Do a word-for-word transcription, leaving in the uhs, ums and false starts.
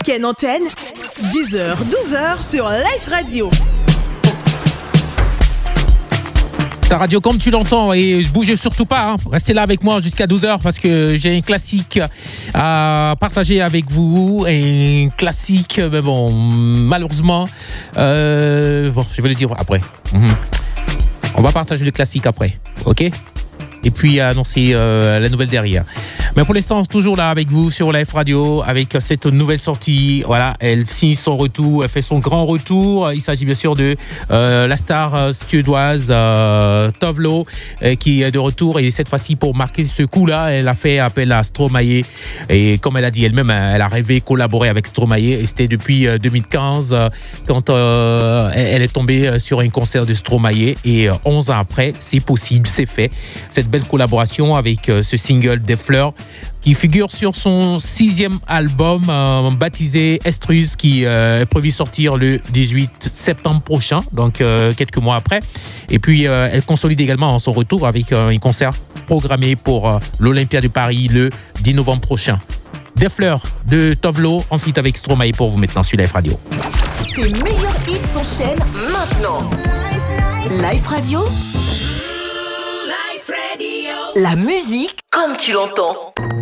week-end antenne, dix heures douze heures sur Life Radio. Ta radio comme tu l'entends, et bougez surtout pas, hein. Restez là avec moi jusqu'à douze heures parce que j'ai un classique à partager avec vous. Et un classique, mais bon, malheureusement, euh, bon, je vais le dire après. Mm-hmm. On va partager le classique après, ok? Et puis annoncer euh, la nouvelle derrière. Mais pour l'instant, toujours là avec vous sur Life Radio, avec cette nouvelle sortie. Voilà, elle signe son retour, elle fait son grand retour. Il s'agit bien sûr de euh, la star euh, suédoise euh, Tove Lo, euh, qui est de retour. Et cette fois-ci, pour marquer ce coup-là, elle a fait appel à Stromae. Et comme elle a dit elle-même, elle a rêvé collaborer avec Stromae. Et c'était depuis euh, deux mille quinze, euh, quand euh, elle est tombée sur un concert de Stromae. Et euh, onze ans après, c'est possible, c'est fait. Cette belle collaboration avec euh, ce single Des Fleurs qui figure sur son sixième album euh, baptisé Estruz, qui euh, est prévu sortir le dix-huit septembre prochain, donc euh, quelques mois après. Et puis euh, elle consolide également son retour avec euh, un concert programmé pour euh, l'Olympia de Paris le dix novembre prochain. Des Fleurs de Tove Lo en feat avec Stromae pour vous maintenant sur Life Radio. Tes meilleurs hits s'enchaînent maintenant. Life Radio. La musique comme tu l'entends.